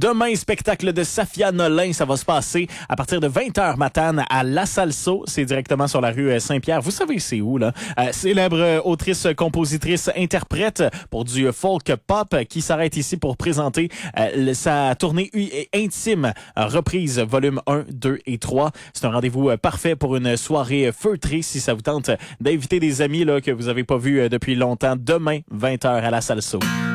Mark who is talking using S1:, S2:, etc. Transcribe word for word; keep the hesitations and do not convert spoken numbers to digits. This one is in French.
S1: Demain, spectacle de Safia Nolin. Ça va se passer à partir de vingt heures matane à La Salso. C'est directement sur la rue Saint-Pierre. Vous savez c'est où, là? Euh, célèbre autrice, compositrice, interprète pour du folk pop qui s'arrête ici pour présenter euh, sa tournée intime, reprise volume un, deux et trois. C'est un rendez-vous parfait pour une soirée feutrée si ça vous tente d'inviter des amis là, que vous avez pas vus depuis longtemps. Demain, vingt heures à La Salso.